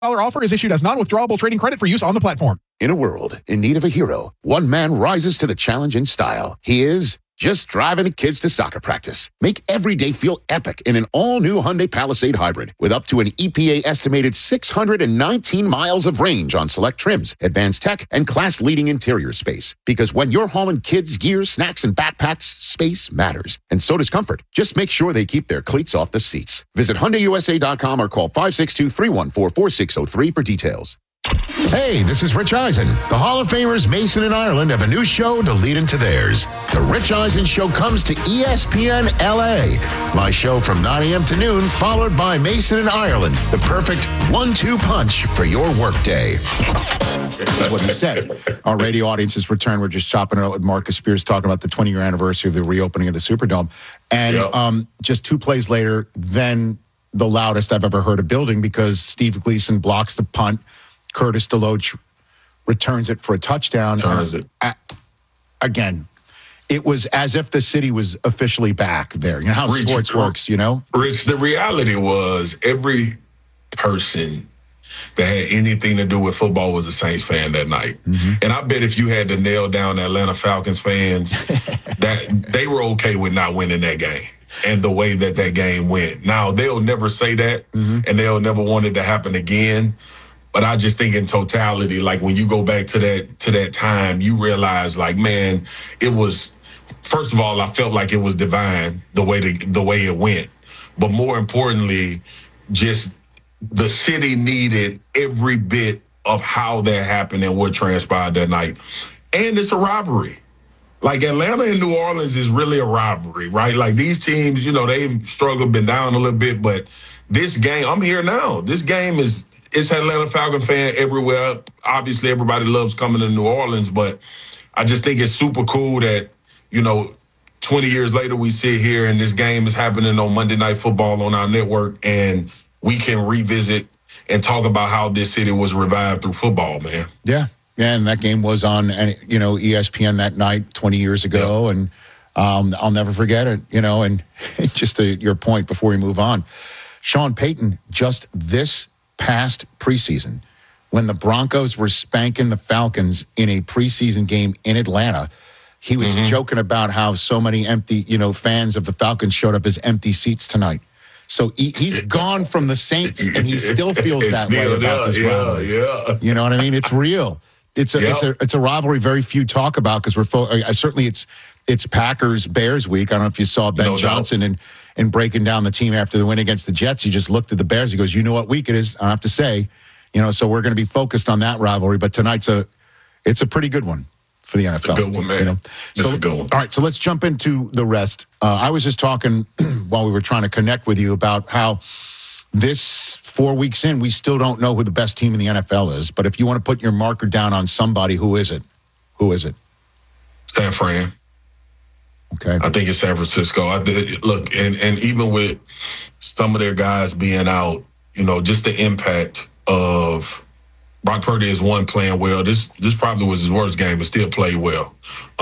offer is issued as non-withdrawable trading credit for use on the platform. In a world in need of a hero, one man rises to the challenge in style. He is just driving the kids to soccer practice. Make every day feel epic in an all-new Hyundai Palisade Hybrid with up to an EPA-estimated 619 miles of range on select trims, advanced tech, and class-leading interior space. Because when you're hauling kids, gear, snacks, and backpacks, space matters. And so does comfort. Just make sure they keep their cleats off the seats. Visit HyundaiUSA.com or call 562-314-4603 for details. Hey, this is Rich Eisen. The Hall of Famers Mason and Ireland have a new show to lead into theirs. The Rich Eisen Show comes to ESPN LA. My show from 9 a.m. to noon, followed by Mason and Ireland, the perfect 1-2 punch for your workday. That's what he said. Our radio audience has returned. We're just chopping it out with Marcus Spears talking about the 20-year anniversary of the reopening of the Superdome. And just 2 plays later, then the loudest I've ever heard a building because Steve Gleason blocks the punt. Curtis DeLoach returns it for a touchdown. Again, it was as if the city was officially back there. You know how sports works, you know? Rich, the reality was every person that had anything to do with football was a Saints fan that night. Mm-hmm. And I bet if you had to nail down the Atlanta Falcons fans, that they were okay with not winning that game and the way that game went. Now, they'll never say that, and they'll never want it to happen again. But I just think in totality, like when you go back to that time, you realize, like, man, it was. First of all, I felt like it was divine the way it went. But more importantly, just the city needed every bit of how that happened and what transpired that night. And it's a rivalry. Like Atlanta and New Orleans is really a rivalry, right? Like these teams, you know, they've struggled, been down a little bit, but this game, I'm here now. This game is. It's Atlanta Falcon fan everywhere. Obviously, everybody loves coming to New Orleans, but I just think it's super cool that, you know, 20 years later we sit here and this game is happening on Monday Night Football on our network, and we can revisit and talk about how this city was revived through football, man. Yeah, and that game was on, you know, ESPN that night 20 years ago, and I'll never forget it, you know, and just to your point before we move on, Sean Payton just this past preseason, when the Broncos were spanking the Falcons in a preseason game in Atlanta, he was joking about how so many empty, you know, fans of the Falcons showed up as empty seats tonight. So he's gone from the Saints, and he still feels that way about this rivalry. Yeah. You know what I mean? It's real. It's a rivalry very few talk about because certainly it's Packers Bears week. I don't know if you saw Ben Johnson and breaking down the team after the win against the Jets. He just looked at the Bears. He goes, you know what week it is? I have to say, you know, so we're going to be focused on that rivalry. But tonight's it's a pretty good one for the NFL. It's a good one, man. You know? It's a good one. All right, so let's jump into the rest. I was just talking while we were trying to connect with you about how this 4 weeks in, we still don't know who the best team in the NFL is. But if you want to put your marker down on somebody, who is it? Who is it? San Fran. Okay. I think it's San Francisco. Look, and even with some of their guys being out, you know, just the impact of Brock Purdy is one playing well. This probably was his worst game, but still played well.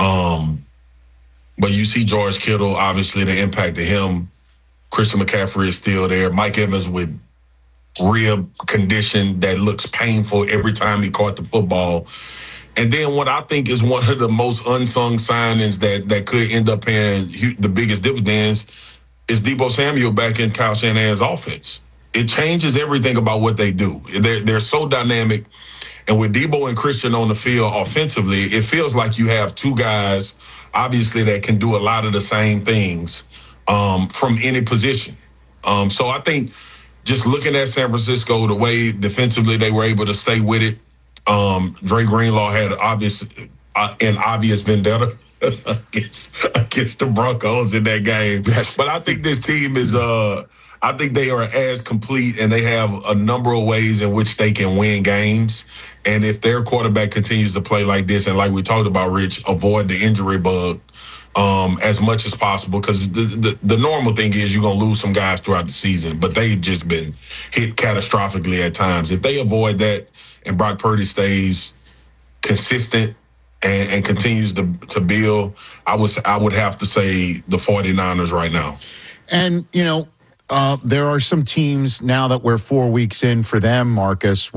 But you see George Kittle, obviously the impact of him. Christian McCaffrey is still there. Mike Evans with rib condition that looks painful every time he caught the football. And then what I think is one of the most unsung signings that could end up paying the biggest dividends is Deebo Samuel back in Kyle Shanahan's offense. It changes everything about what they do. They're so dynamic. And with Deebo and Christian on the field offensively, it feels like you have two guys, obviously, that can do a lot of the same things from any position. So I think just looking at San Francisco, the way defensively they were able to stay with it, Dre Greenlaw had an obvious vendetta against the Broncos in that game. Yes. But I think this team is I think they are as complete, and they have a number of ways in which they can win games. And if their quarterback continues to play like this, and like we talked about, Rich, avoid the injury bug as much as possible, because the normal thing is you're going to lose some guys throughout the season, but they've just been hit catastrophically at times. If they avoid that and Brock Purdy stays consistent and continues to build, I would have to say the 49ers right now. And, you know, there are some teams now that we're 4 weeks in for them, Marcus,